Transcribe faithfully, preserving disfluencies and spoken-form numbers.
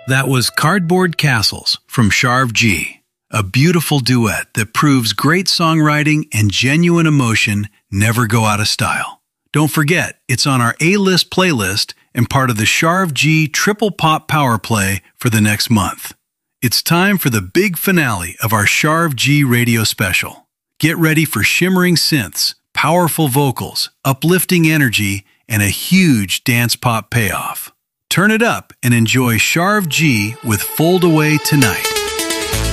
That was Cardboard Castles from Sharv G, a beautiful duet that proves great songwriting and genuine emotion never go out of style. Don't forget, it's on our A-list playlist and part of the Sharv G Triple Pop Power Play for the next month. It's time for the big finale of our Sharv G radio special. Get ready for shimmering synths, powerful vocals, uplifting energy, and a huge dance pop payoff. Turn it up and enjoy Sharv G with Fold Away Tonight.